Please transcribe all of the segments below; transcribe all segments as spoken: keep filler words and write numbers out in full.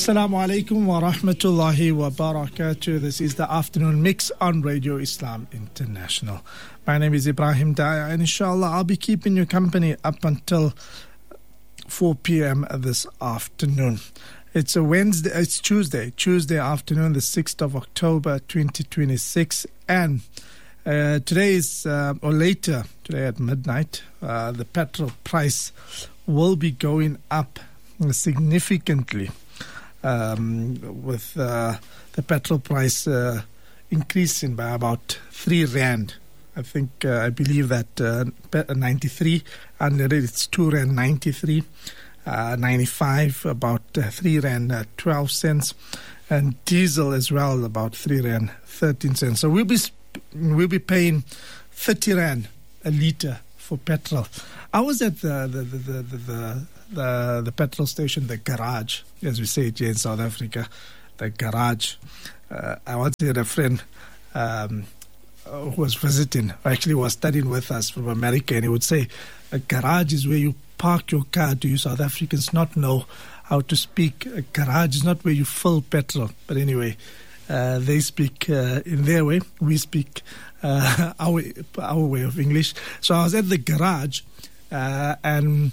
Assalamu alaikum wa rahmatullahi wa barakatuh. This is the afternoon mix on Radio Islam International. My name is Ibrahim Daya, and inshallah I'll be keeping you company up until four p.m. this afternoon. It's a Wednesday, it's Tuesday, Tuesday afternoon, the sixth of October, twenty twenty-six, and uh, today is, uh, or later, today at midnight, uh, the petrol price will be going up significantly. Um, with uh, the petrol price uh, increasing by about three rand. I think, uh, I believe that uh, ninety-three, and it's two rand ninety-three, uh, ninety-five, about uh, three rand uh, twelve cents, and diesel as well, about three rand thirteen cents. So we'll be, we'll be paying thirty rand a litre for petrol. I was at the, the, the, the, the, the The, the petrol station, the garage, as we say it here in South Africa, the garage. Uh, I once had a friend um, who was visiting, actually was studying with us from America, and he would say, a garage is where you park your car. Do you South Africans not know how to speak? A garage is not where you fill petrol. But anyway, uh, they speak uh, in their way. We speak uh, our, our way of English. So I was at the garage, uh, and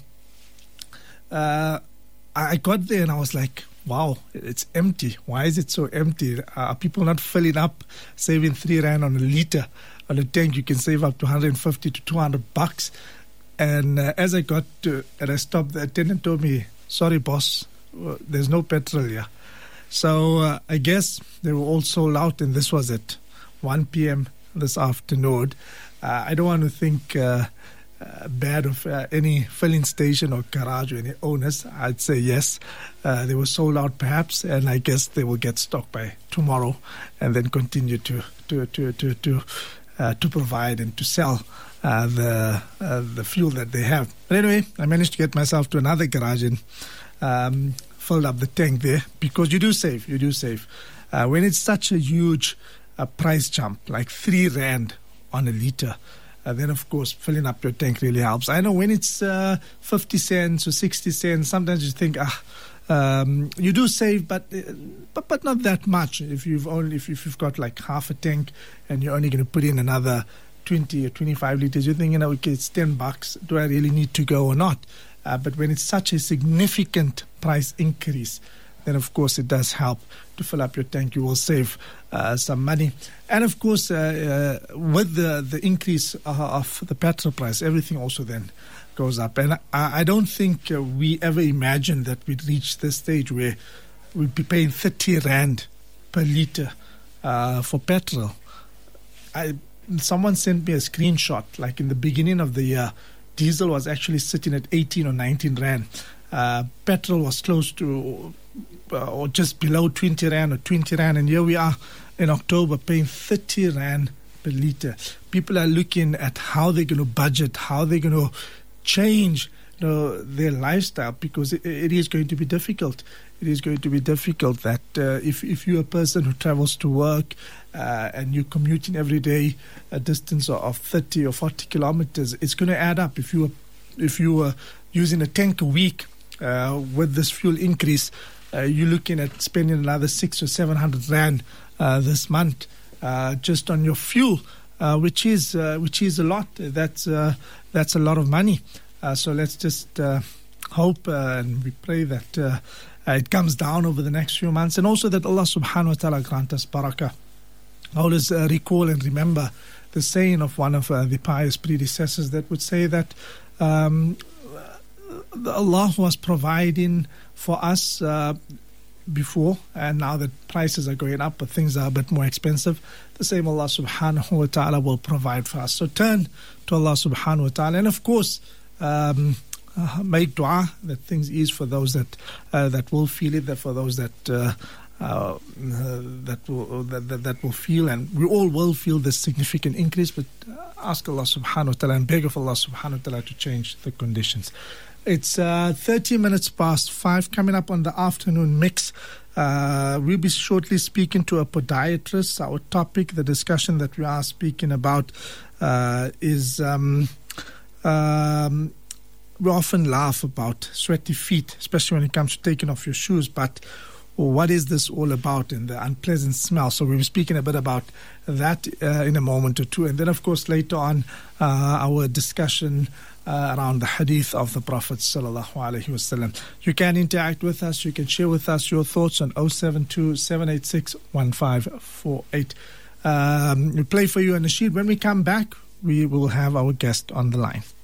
Uh, I got there and I was like, wow, it's empty. Why is it so empty? Are people not filling up, saving three rand on a litre? On a tank, you can save up to one hundred fifty to two hundred bucks. And uh, as I got to, and I stopped, the attendant told me, sorry, boss, there's no petrol here. So uh, I guess they were all sold out, and this was at one p.m. this afternoon. Uh, I don't want to think Uh, Uh, bad of uh, any filling station or garage or any owners. I'd say yes, uh, they were sold out perhaps, and I guess they will get stocked by tomorrow and then continue to to to to to, uh, to provide and to sell uh, the uh, the fuel that they have. But anyway, I managed to get myself to another garage and um, filled up the tank there, because you do save, you do save. Uh, when it's such a huge uh, price jump, like three rand on a litre, Uh, then, of course, filling up your tank really helps. I know when it's uh, fifty cents or sixty cents, sometimes you think, ah, um, you do save, but, uh, but but not that much. If you've only if, if you've got like half a tank and you're only going to put in another twenty or twenty-five liters, you're thinking, okay, it's ten bucks. Do I really need to go or not? Uh, but when it's such a significant price increase, then of course it does help to fill up your tank. You will save uh, some money. And of course, uh, uh, with the, the increase uh, of the petrol price, everything also then goes up. And I, I don't think uh, we ever imagined that we'd reach this stage where we'd be paying thirty rand per litre uh, for petrol. I, someone sent me a screenshot, like in the beginning of the year, diesel was actually sitting at eighteen or nineteen rand. Uh, petrol was close to uh, or just below twenty rand or twenty rand, and here we are in October paying thirty rand per litre. People are looking at how they're going to budget, how they're going to change you know, their lifestyle, because it, it is going to be difficult. It is going to be difficult that uh, if, if you're a person who travels to work uh, and you're commuting every day a distance of thirty or forty kilometers, it's going to add up. If you were, if you were using a tank a week uh, with this fuel increase, uh, you're looking at spending another six or seven hundred rand uh, this month uh, just on your fuel, uh, which is uh, which is a lot. That's uh, that's a lot of money. Uh, so let's just uh, hope uh, and we pray that uh, uh, it comes down over the next few months, and also that Allah subhanahu wa ta'ala grant us barakah. I always uh, recall and remember the saying of one of uh, the pious predecessors that would say that um, Allah was providing for us uh, before, and now that prices are going up but things are a bit more expensive, the same Allah subhanahu wa ta'ala will provide for us. So turn to Allah subhanahu wa ta'ala, and of course um, uh, make dua that things ease for those that uh, that will feel it, that for those that uh, uh, that will that, that, that will feel, and we all will feel this significant increase, but ask Allah subhanahu wa ta'ala and beg of Allah subhanahu wa ta'ala to change the conditions. It's uh, thirty minutes past five. Coming up on the afternoon mix, uh, we'll be shortly speaking to a podiatrist. Our topic, the discussion that we are speaking about, uh, is um, um, we often laugh about sweaty feet, especially when it comes to taking off your shoes. But what is this all about and the unpleasant smell. So we'll be speaking a bit about that uh, in a moment or two. And then, of course, later on, uh, our discussion uh, around the hadith of the Prophet sallallahu alaihi wasallam. You can interact with us. You can share with us your thoughts on oh seven two, seven eight six, one five four eight. Um, we'll play for you on the sheet. When we come back, we will have our guest on the line.